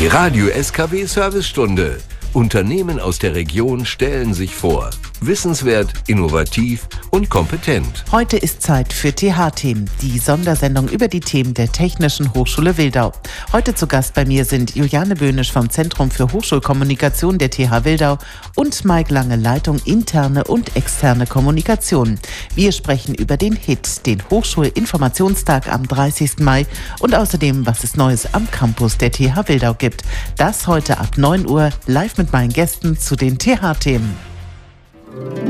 Die Radio SKW Servicestunde. Unternehmen aus der Region stellen sich vor. Wissenswert, innovativ und kompetent. Heute ist Zeit für TH-Themen, die Sondersendung über die Themen der Technischen Hochschule Wildau. Heute zu Gast bei mir sind Juliane Böhnisch vom Zentrum für Hochschulkommunikation der TH Wildau und Mike Lange, Leitung interne und externe Kommunikation. Wir sprechen über den HIT, den Hochschulinformationstag am 30. Mai und außerdem, was es Neues am Campus der TH Wildau gibt. Das heute ab 9 Uhr live mit meinen Gästen zu den TH-Themen.